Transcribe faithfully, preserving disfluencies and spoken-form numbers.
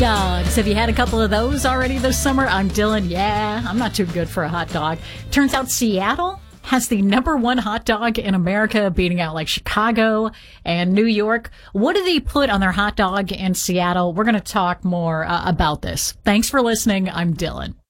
dogs. Have you had a couple of those already this summer? I'm Dylan. Yeah, I'm not too good for a hot dog. Turns out Seattle has the number one hot dog in America, beating out like Chicago and New York. What do they put on their hot dog in Seattle? We're going to talk more uh, about this. Thanks for listening. I'm Dylan.